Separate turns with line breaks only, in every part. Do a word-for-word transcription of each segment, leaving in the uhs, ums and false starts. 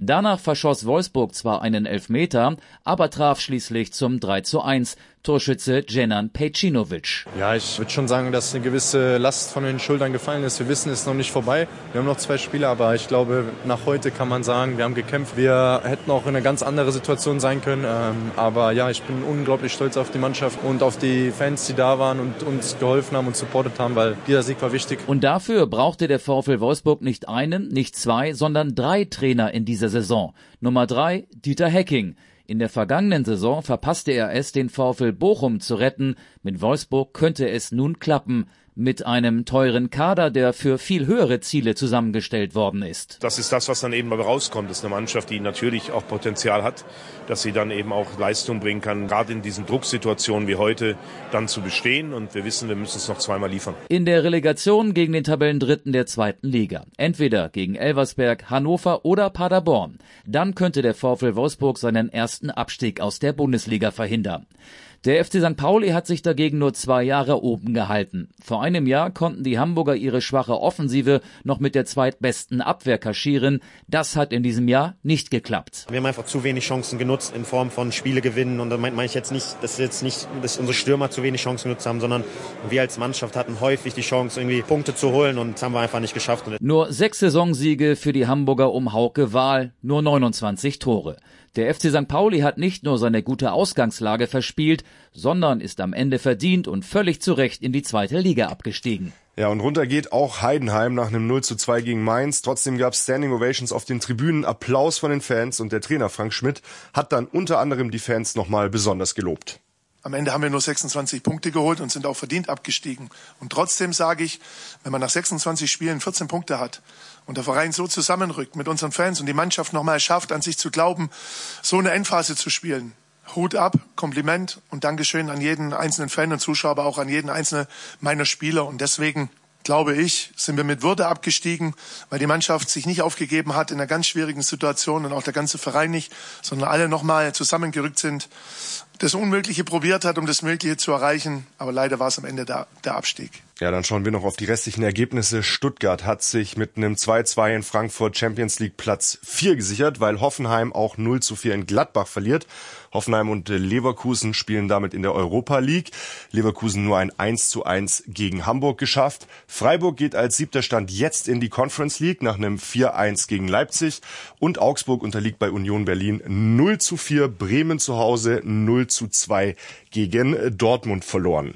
Danach verschoss Wolfsburg zwar einen Elfmeter, aber traf schließlich zum drei zu eins. Torschütze Dženan Pejčinović.
Ja, ich würde schon sagen, dass eine gewisse Last von den Schultern gefallen ist. Wir wissen, es ist noch nicht vorbei. Wir haben noch zwei Spiele, aber ich glaube, nach heute kann man sagen, wir haben gekämpft. Wir hätten auch in eine ganz andere Situation sein können. Aber ja, ich bin unglaublich stolz auf die Mannschaft und auf die Fans, die da waren und uns geholfen haben und supportet haben, weil dieser Sieg war wichtig.
Und dafür brauchte der VfL Wolfsburg nicht einen, nicht zwei, sondern drei Trainer in dieser Saison. Nummer drei, Dieter Hecking. In der vergangenen Saison verpasste er es, den VfL Bochum zu retten. Mit Wolfsburg könnte es nun klappen. Mit einem teuren Kader, der für viel höhere Ziele zusammengestellt worden ist.
Das ist das, was dann eben rauskommt. Das ist eine Mannschaft, die natürlich auch Potenzial hat, dass sie dann eben auch Leistung bringen kann, gerade in diesen Drucksituationen wie heute dann zu bestehen. Und wir wissen, wir müssen es noch zweimal liefern.
In der Relegation gegen den Tabellendritten der zweiten Liga. Entweder gegen Elversberg, Hannover oder Paderborn. Dann könnte der VfL Wolfsburg seinen ersten Abstieg aus der Bundesliga verhindern. Der F C Sankt Pauli hat sich dagegen nur zwei Jahre oben gehalten. Vor einem Jahr konnten die Hamburger ihre schwache Offensive noch mit der zweitbesten Abwehr kaschieren. Das hat in diesem Jahr nicht geklappt.
Wir haben einfach zu wenig Chancen genutzt in Form von Spiele gewinnen. Und da meine ich jetzt nicht, dass jetzt nicht, dass unsere Stürmer zu wenig Chancen genutzt haben, sondern wir als Mannschaft hatten häufig die Chance, irgendwie Punkte zu holen, und das haben wir einfach nicht geschafft.
Nur sechs Saisonsiege für die Hamburger um Hauke Wahl, nur neunundzwanzig Tore. Der F C Sankt Pauli hat nicht nur seine gute Ausgangslage verspielt, sondern ist am Ende verdient und völlig zu Recht in die zweite Liga abgestiegen.
Ja, und runter geht auch Heidenheim nach einem null zu zwei gegen Mainz. Trotzdem gab es Standing Ovations auf den Tribünen, Applaus von den Fans, und der Trainer Frank Schmidt hat dann unter anderem die Fans nochmal besonders gelobt.
Am Ende haben wir nur sechsundzwanzig Punkte geholt und sind auch verdient abgestiegen. Und trotzdem sage ich, wenn man nach sechsundzwanzig Spielen vierzehn Punkte hat und der Verein so zusammenrückt mit unseren Fans und die Mannschaft nochmal schafft, an sich zu glauben, so eine Endphase zu spielen, Hut ab, Kompliment und Dankeschön an jeden einzelnen Fan und Zuschauer, aber auch an jeden einzelnen meiner Spieler. Und deswegen, glaube ich, sind wir mit Würde abgestiegen, weil die Mannschaft sich nicht aufgegeben hat in einer ganz schwierigen Situation und auch der ganze Verein nicht, sondern alle nochmal zusammengerückt sind, das Unmögliche probiert hat, um das Mögliche zu erreichen. Aber leider war es am Ende der, der Abstieg.
Ja, dann schauen wir noch auf die restlichen Ergebnisse. Stuttgart hat sich mit einem zwei zu zwei in Frankfurt Champions League Platz vier gesichert, weil Hoffenheim auch null zu vier in Gladbach verliert. Hoffenheim und Leverkusen spielen damit in der Europa League. Leverkusen nur ein eins zu eins gegen Hamburg geschafft. Freiburg geht als siebter Stand jetzt in die Conference League nach einem vier eins gegen Leipzig. Und Augsburg unterliegt bei Union Berlin null zu vier. Bremen zu Hause null zu zwei gegen Dortmund verloren.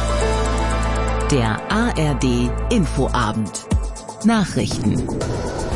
Der A R D Infoabend. Nachrichten.